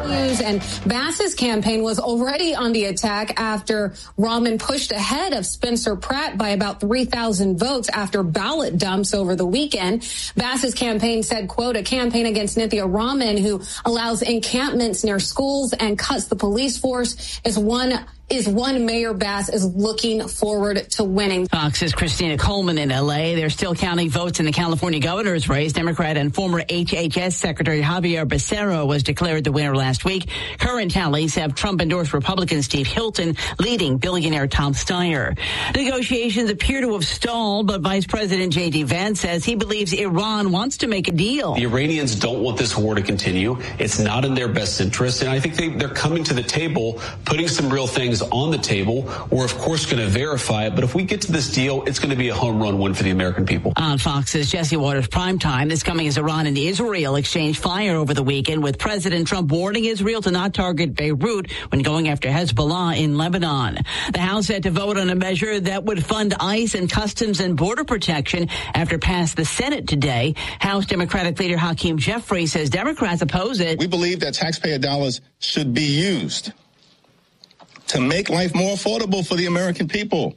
News and Bass's campaign was already on the attack after Rahman pushed ahead of Spencer Pratt by about 3,000 votes after ballot dumps over the weekend. Bass's campaign said, quote, a campaign against Nithya Rahman, who allows encampments near schools and cuts the police force, is one Mayor Bass is looking forward to winning. Fox's Christina Coleman in L.A. They're still counting votes in the California governor's race. Democrat and former HHS Secretary Javier Becerra was declared the winner last week. Current tallies have Trump-endorsed Republican Steve Hilton leading billionaire Tom Steyer. Negotiations appear to have stalled, but Vice President J.D. Vance says he believes Iran wants to make a deal. The Iranians don't want this war to continue. It's not in their best interest, and I think they're coming to the table, putting some real things on the table. We're, of course, going to verify it, but if we get to this deal, it's going to be a home run win for the American people. On Fox's Jesse Waters Primetime, this coming as Iran and Israel exchanged fire over the weekend, with President Trump warning Israel to not target Beirut when going after Hezbollah in Lebanon. The House had to vote on a measure that would fund ICE and Customs and Border Protection after passed the Senate today. House Democratic leader Hakeem Jeffries says Democrats oppose it. We believe that taxpayer dollars should be used to make life more affordable for the American people,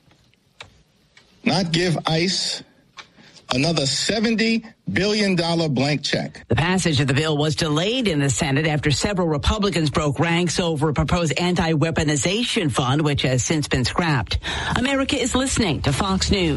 not give ICE another $70 billion blank check. The passage of the bill was delayed in the Senate after several Republicans broke ranks over a proposed anti-weaponization fund, which has since been scrapped. America is listening to Fox News.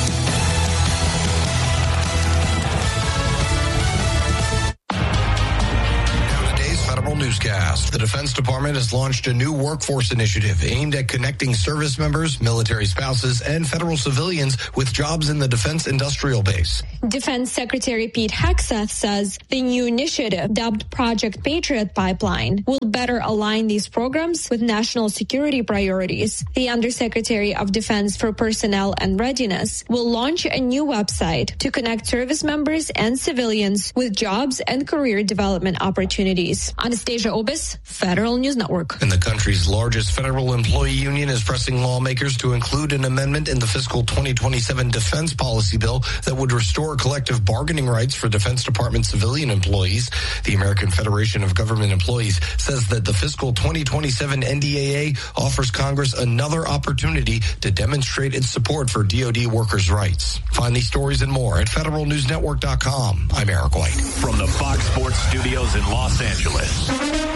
Newscast. The Defense Department has launched a new workforce initiative aimed at connecting service members, military spouses, and federal civilians with jobs in the defense industrial base. Defense Secretary Pete Hegseth says the new initiative, dubbed Project Patriot Pipeline, will better align these programs with national security priorities. The Undersecretary of Defense for Personnel and Readiness will launch a new website to connect service members and civilians with jobs and career development opportunities. Anastasia Obis, Federal News Network. And the country's largest federal employee union is pressing lawmakers to include an amendment in the fiscal 2027 defense policy bill that would restore collective bargaining rights for Defense Department civilian employees. The American Federation of Government Employees says that the fiscal 2027 NDAA offers Congress another opportunity to demonstrate its support for DoD workers' rights. Find these stories and more at federalnewsnetwork.com. I'm Eric White. From the Fox Sports Studios in Los Angeles,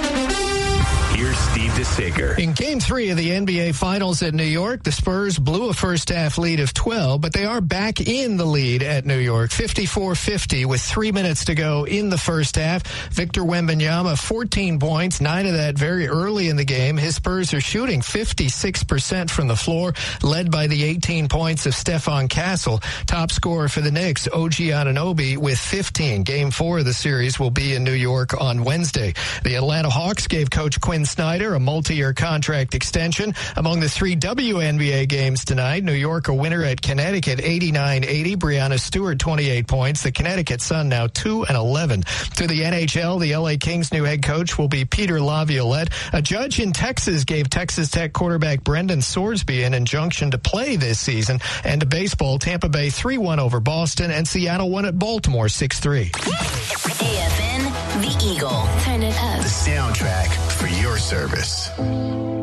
here's Steve DeSager. In Game 3 of the NBA Finals at New York, the Spurs blew a first-half lead of 12, but they are back in the lead at New York, 54-50, with 3 minutes to go in the first half. Victor Wembanyama, 14 points, 9 of that very early in the game. His Spurs are shooting 56% from the floor, led by the 18 points of Stephon Castle. Top scorer for the Knicks, OG Anunoby, with 15. Game 4 of the series will be in New York on Wednesday. The Atlanta Hawks gave Coach Quinn Snyder a multi-year contract extension. Among the 3 WNBA games tonight, New York a winner at Connecticut 89-80. Breanna Stewart 28 points. The Connecticut Sun now 2-11. To the NHL, the LA Kings new head coach will be Peter Laviolette. A judge in Texas gave Texas Tech quarterback Brendan Sorsby an injunction to play this season. And to baseball, Tampa Bay 3-1 over Boston and Seattle won at Baltimore 6-3. AFN, The Eagle. Turn it up. The soundtrack for your service.